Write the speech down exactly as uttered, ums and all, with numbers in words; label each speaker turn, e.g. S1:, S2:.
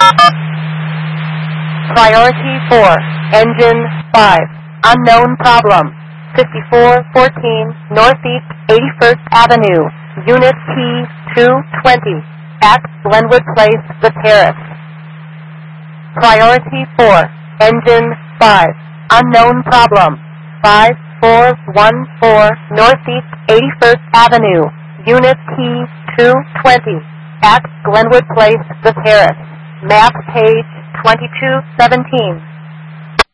S1: Priority four, engine five, unknown problem, fifty-four fourteen Northeast eighty-first Avenue, Unit T two twenty, at Glenwood Place, The Terrace. Priority four, engine five, unknown problem, five four one four Northeast eighty-first Avenue, Unit T two twenty, at Glenwood Place, The Terrace. Map page twenty-two seventeen.